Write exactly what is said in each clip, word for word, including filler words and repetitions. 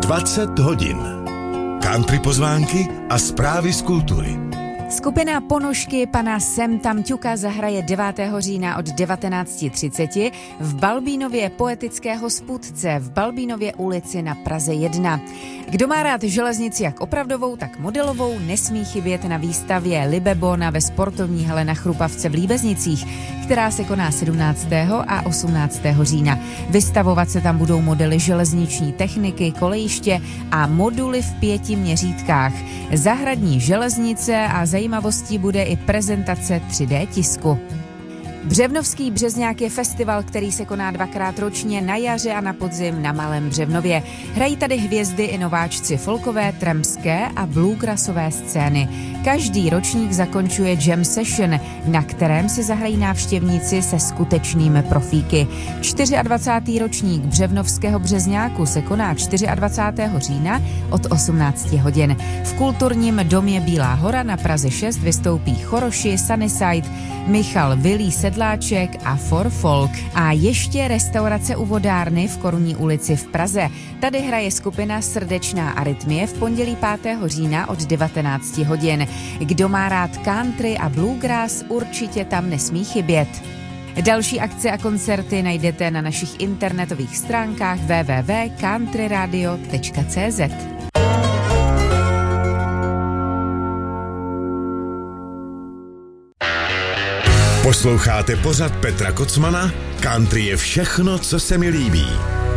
dvacet hodin. Country pozvánky a zprávy z kultury. Skupina Ponožky pana Sem tam ťuka zahraje devátého října od devatenáct třicet v Balbínově poetického spůdce v Balbínově ulici na Praze jedna. Kdo má rád železnici jak opravdovou, tak modelovou, nesmí chybět na výstavě Libebona ve sportovní hale na Chrupavce v Líbeznicích, která se koná sedmnáctého a osmnáctého října. Vystavovat se tam budou modely železniční techniky, kolejiště a moduly v pěti měřítkách. Zahradní železnice a zajímavostí bude i prezentace tři dé tisku. Břevnovský Březňák je festival, který se koná dvakrát ročně na jaře a na podzim na Malém Břevnově. Hrají tady hvězdy i nováčci folkové, trampské a bluegrassové scény. Každý ročník zakončuje jam session, na kterém si zahrají návštěvníci se skutečnými profíky. dvacátý čtvrtý ročník Břevnovského Březňáku se koná dvacátého čtvrtého října od osmnácti hodin. V kulturním domě Bílá hora na Praze šest vystoupí Choroši, Sunnyside, Michal Vilí Sedláček a For Folk. A ještě restaurace u vodárny v Korunní ulici v Praze. Tady hraje skupina Srdečná arytmie v pondělí pátého října od devatenácti hodin. Kdo má rád country a bluegrass, určitě tam nesmí chybět. Další akce a koncerty najdete na našich internetových stránkách w w w tečka country radio tečka c z. Posloucháte pořad Petra Kocmana? Country je všechno, co se mi líbí.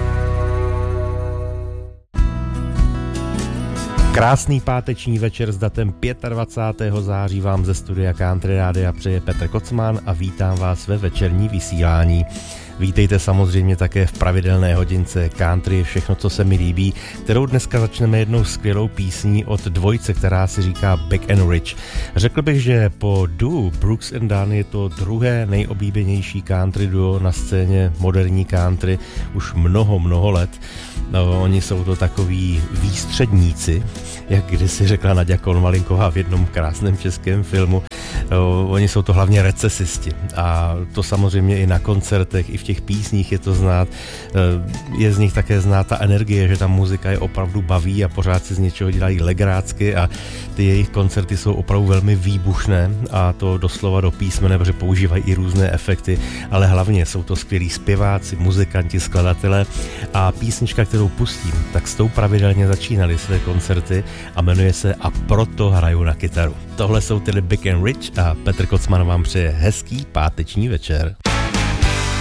Krásný páteční večer s datem dvacátého pátého září vám ze studia Country Rádia přeje Petr Kocman a vítám vás ve večerní vysílání. Vítejte samozřejmě také v pravidelné hodince Country je všechno, co se mi líbí, kterou dneska začneme jednou skvělou písní od dvojce, která si říká Back and Rich. Řekl bych, že po duo Brooks and Dunn je to druhé nejoblíbenější country duo na scéně moderní country už mnoho, mnoho let. No, oni jsou to takový výstředníci, jak kdysi řekla Naďa Konvalinková v jednom krásném českém filmu. No, oni jsou to hlavně recesisti a to samozřejmě i na koncertech, i v těch písních je to znát. Je z nich také znát ta energie, že ta muzika je opravdu baví a pořád si z něčeho dělají legrácky a ty jejich koncerty jsou opravdu velmi výbušné a to doslova do písmene, protože používají i různé efekty, ale hlavně jsou to skvělí zpěváci, muzikanti, skladatelé a písnička, kterou pustím, tak s tou pravidelně začínali své koncerty a jmenuje se A proto hraju na kytaru. Tohle jsou tedy Big and Rich a Petr Kocman vám přeje hezký páteční večer.